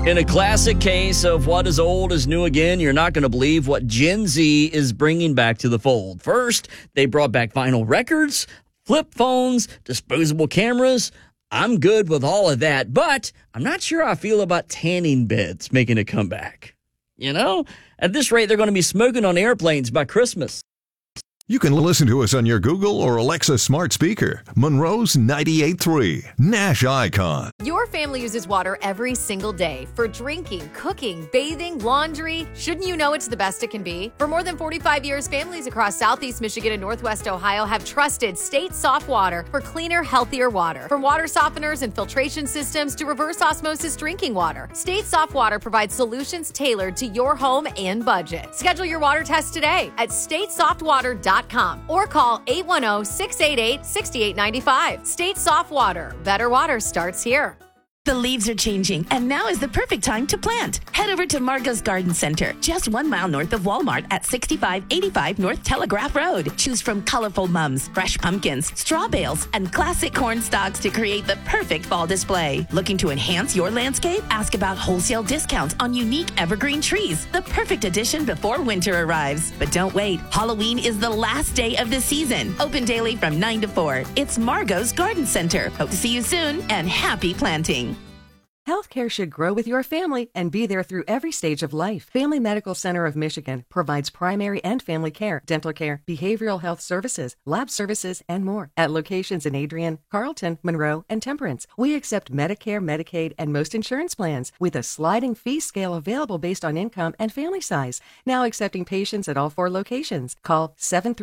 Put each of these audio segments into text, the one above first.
In a classic case of what is old is new again, you're not going to believe what Gen Z is bringing back to the fold. First, they brought back vinyl records, flip phones, disposable cameras. I'm good with all of that, but I'm not sure how I feel about tanning beds making a comeback. You know, at this rate, they're going to be smoking on airplanes by Christmas. You can listen to us on your Google or Alexa smart speaker. Monroe's 98.3, Nash Icon. Your family uses water every single day for drinking, cooking, bathing, laundry. Shouldn't you know it's the best it can be? For more than 45 years, families across Southeast Michigan and Northwest Ohio have trusted State Soft Water for cleaner, healthier water. From water softeners and filtration systems to reverse osmosis drinking water, State Soft Water provides solutions tailored to your home and budget. Schedule your water test today at statesoftwater.com or call 810-688-6895. State Soft Water. Better water starts here. The leaves are changing, and now is the perfect time to plant. Head over to Margo's Garden Center, just 1 mile north of Walmart at 6585 North Telegraph Road. Choose from colorful mums, fresh pumpkins, straw bales, and classic corn stalks to create the perfect fall display. Looking to enhance your landscape? Ask about wholesale discounts on unique evergreen trees, the perfect addition before winter arrives. But don't wait. Halloween is the last day of the season. Open daily from 9 to 4. It's Margo's Garden Center. Hope to see you soon, and happy planting. Healthcare should grow with your family and be there through every stage of life. Family Medical Center of Michigan provides primary and family care, dental care, behavioral health services, lab services, and more at locations in Adrian, Carlton, Monroe, and Temperance. We accept Medicare, Medicaid, and most insurance plans with a sliding fee scale available based on income and family size. Now accepting patients at all 4 locations. Call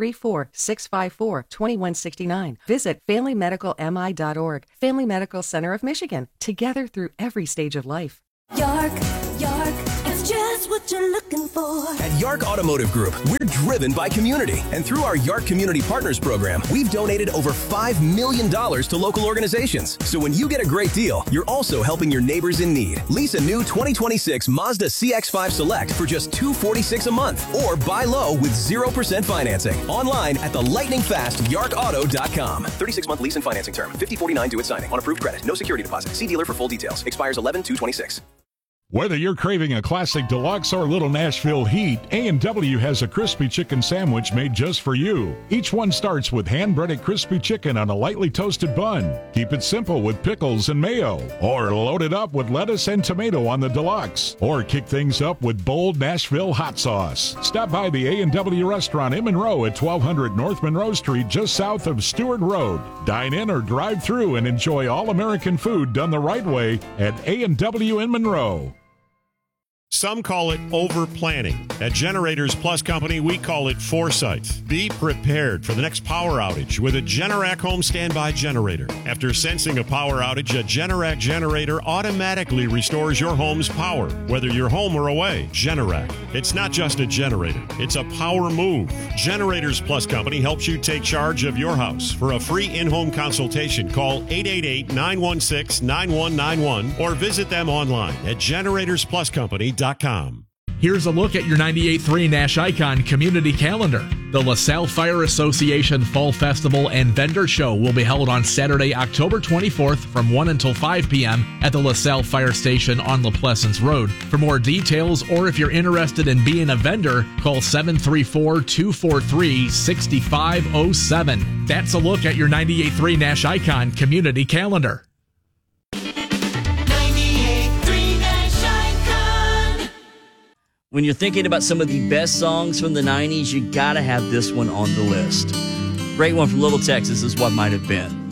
734-654-2169. Visit FamilyMedicalMI.org. Family Medical Center of Michigan. Together through every stage of life. York, it's just what you're looking for. At York Automotive Group, we're driven by community. And through our York Community Partners program, we've donated over $5 million to local organizations. So when you get a great deal, you're also helping your neighbors in need. Lease a new 2026 Mazda CX-5 Select for just $246 a month. Or buy low with 0% financing. Online at the lightning-fast YarkAuto.com. 36-month lease and financing term. $50.49 due at signing. On approved credit. No security deposit. See dealer for full details. Expires 11/2/26. Whether you're craving a classic deluxe or little Nashville heat, A&W has a crispy chicken sandwich made just for you. Each one starts with hand-breaded crispy chicken on a lightly toasted bun. Keep it simple with pickles and mayo. Or load it up with lettuce and tomato on the deluxe. Or kick things up with bold Nashville hot sauce. Stop by the A&W restaurant in Monroe at 1200 North Monroe Street, just south of Stewart Road. Dine in or drive through and enjoy all-American food done the right way at A&W in Monroe. Some call it over-planning. At Generators Plus Company, we call it foresight. Be prepared for the next power outage with a Generac home standby generator. After sensing a power outage, a Generac generator automatically restores your home's power, whether you're home or away. Generac. It's not just a generator. It's a power move. Generators Plus Company helps you take charge of your house. For a free in-home consultation, call 888-916-9191 or visit them online at generatorspluscompany.com. Here's a look at your 98.3 Nash Icon community calendar. The LaSalle Fire Association Fall Festival and Vendor Show will be held on Saturday, October 24th from 1 until 5 p.m. at the LaSalle Fire Station on La Pleasance Road. For more details, or if you're interested in being a vendor, call 734-243-6507. That's a look at your 98.3 Nash Icon community calendar. When you're thinking about some of the best songs from the 90s, you gotta have this one on the list. Great one from Little Texas is What Might Have Been.